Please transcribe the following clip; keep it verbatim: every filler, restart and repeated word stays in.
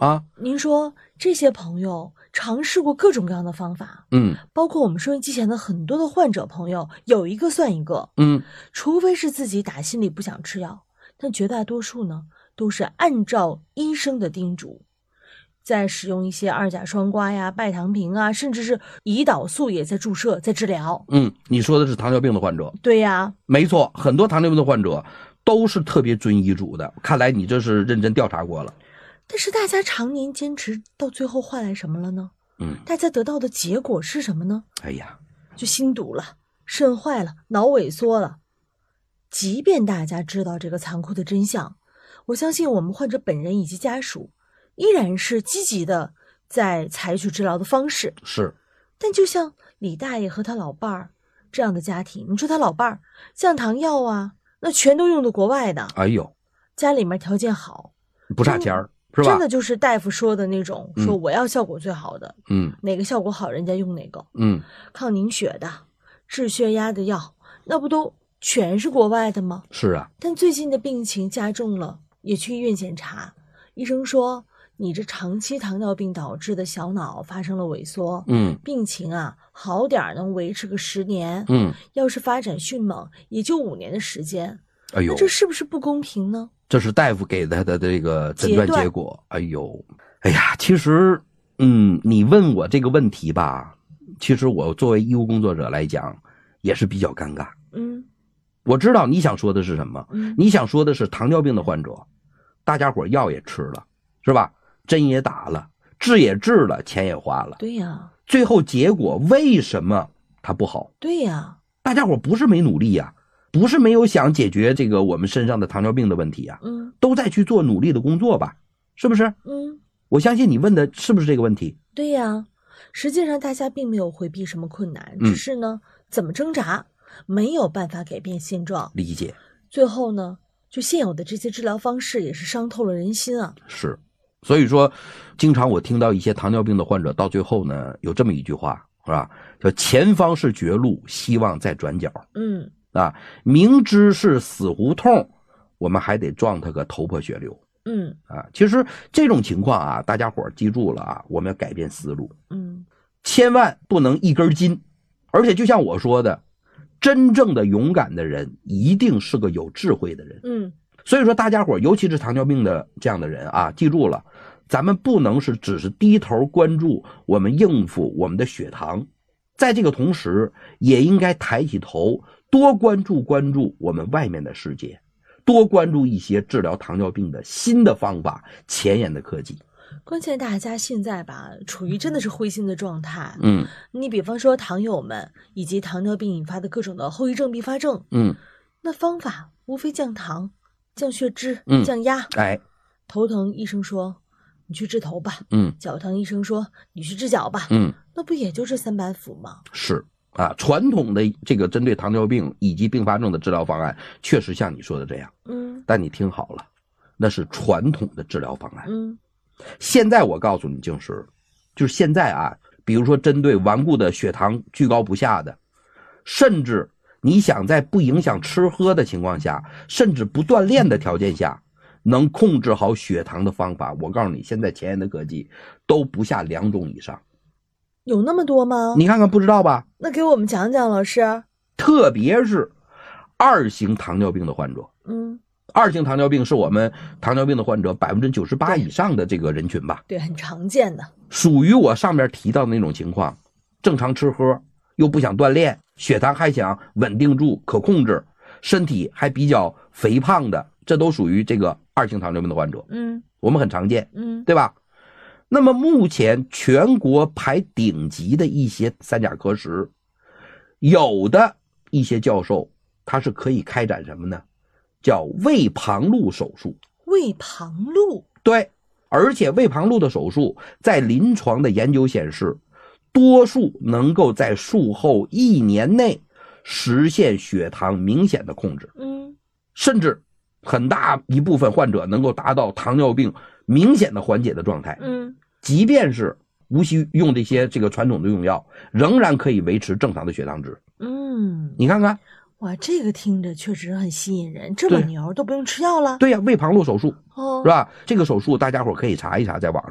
啊。 您说这些朋友尝试过各种各样的方法， 嗯， 包括我们收音机前的很多的患者朋友，有一个算一个， 嗯， 除非是自己打心里不想吃药，但绝大多数呢都是按照医生的叮嘱，在使用一些二甲双胍呀、拜糖平啊，甚至是胰岛素也在注射，在治疗。 嗯，你说的是糖尿病的患者。 对呀， 没错，很多糖尿病的患者都是特别遵医嘱的，看来你这是认真调查过了。 但是大家常年坚持到最后换来什么了呢？ 嗯， 大家得到的结果是什么呢？ 哎呀， 就心堵了，肾坏了，脑萎缩了。即便大家知道这个残酷的真相，我相信我们患者本人以及家属依然是积极的在采取治疗的方式。 是。 但就像李大爷和他老伴儿这样的家庭，你说他老伴儿降糖药啊，那全都用的国外的， 哎呦， 家里面条件好， 不差钱儿，是吧？ 真的就是大夫说的那种， 嗯说我要效果最好的， 嗯哪个效果好人家用哪个， 嗯， 抗凝血的、治血压的药，那不都全是国外的吗？ 是啊。 但最近的病情加重了，也去医院检查，医生说你这长期糖尿病导致的小脑发生了萎缩， 嗯病情啊好点儿能维持个十年， 嗯， 要是发展迅猛，也就五年的时间。 哎呦， 那这是不是不公平呢？ 这是大夫给他的这个诊断结果。哎呦，哎呀，其实，嗯，你问我这个问题吧，其实我作为医务工作者来讲，也是比较尴尬。 嗯， 我知道你想说的是什么， 嗯你想说的是糖尿病的患者，大家伙药也吃了，是吧？针也打了，治也治了，钱也花了， 对呀， 最后结果为什么它不好？ 对呀， 大家伙不是没努力呀，不是没有想解决这个我们身上的糖尿病的问题呀， 嗯都在去做努力的工作吧，是不是？ 嗯， 我相信你问的是不是这个问题？ 对呀。实际上大家并没有回避什么困难， 嗯只是呢怎么挣扎，没有办法改变现状。 理解。 最后呢，就现有的这些治疗方式也是伤透了人心啊。 是，所以说，经常我听到一些糖尿病的患者到最后呢，有这么一句话，是吧？叫前方是绝路，希望在转角。 嗯啊，明知是死胡同，我们还得撞他个头破血流。 嗯啊，其实这种情况啊，大家伙儿记住了啊，我们要改变思路， 嗯千万不能一根筋。而且就像我说的，真正的勇敢的人一定是个有智慧的人。 嗯所以说大家伙儿，尤其是糖尿病的这样的人啊，记住了，咱们不能是只是低头关注我们应付我们的血糖，在这个同时也应该抬起头，多关注关注我们外面的世界，多关注一些治疗糖尿病的新的方法、前沿的科技。 关键大家现在吧，处于真的是灰心的状态。 嗯你比方说糖友们以及糖尿病引发的各种的后遗症、并发症， 嗯， 那方法无非降糖、降血脂、 嗯降压。 哎， 头疼医生说你去治头吧， 嗯脚疼医生说你去治脚吧， 嗯， 那不也就这三板斧吗？ 是啊，传统的这个针对糖尿病以及并发症的治疗方案，确实像你说的这样。 嗯但你听好了，那是传统的治疗方案。 嗯现在我告诉你，静石，就是现在啊，比如说针对顽固的血糖居高不下的，甚至你想在不影响吃喝的情况下，甚至不锻炼的条件下，能控制好血糖的方法，我告诉你，现在前沿的科技都不下两种以上。 有那么多吗？ 你看看，不知道吧？ 那给我们讲讲，老师。 特别是二型糖尿病的患者， 嗯， 二型糖尿病是我们糖尿病的患者百分之九十八以上的这个人群吧， 对，很常见的。 属于我上面提到的那种情况，正常吃喝又不想锻炼，血糖还想稳定住可控制，身体还比较肥胖的，这都属于这个二型糖尿病的患者。 嗯我们很常见， 嗯对吧？那么目前全国排顶级的一些三甲科室，有的一些教授他是可以开展什么呢？叫胃旁路手术。 胃旁路。 对，而且胃旁路的手术在临床的研究显示，多数能够在术后一年内实现血糖明显的控制， 嗯甚至很大一部分患者能够达到糖尿病明显的缓解的状态。 嗯即便是无需用这些这个传统的用药，仍然可以维持正常的血糖值。 嗯， 你看看， 哇，这个听着确实很吸引人，这么对牛都不用吃药了。 对呀、胃旁路手术哦是，吧？这个手术大家伙可以查一查，在网上。